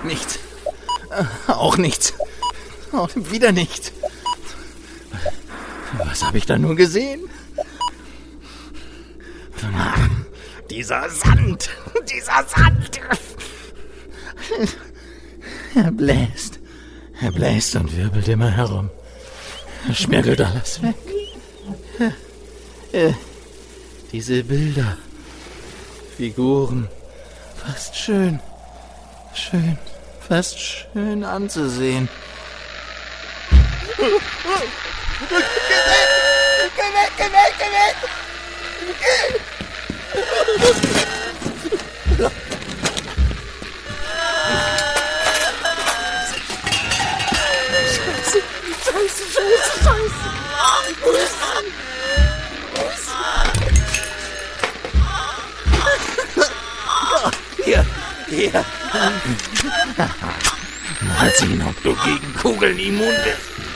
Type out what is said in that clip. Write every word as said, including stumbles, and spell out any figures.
Nichts. Äh, auch nichts. Auch wieder nichts. Was habe ich da nur gesehen? Dieser Sand! Dieser Sand! Er bläst. Er bläst und wirbelt immer herum. Er schmirgelt alles weg. Äh, diese Bilder. Figuren. Fast schön. Schön. Fast schön anzusehen. Geh weg! Geh weg! Geh weg! Geh weg! Geh! Scheiße! Scheiße! Scheiße! Scheiße! Wo ist sie? Wo ist sie? Hier! Hier! Mal sehen, ob du gegen Kugeln immun bist.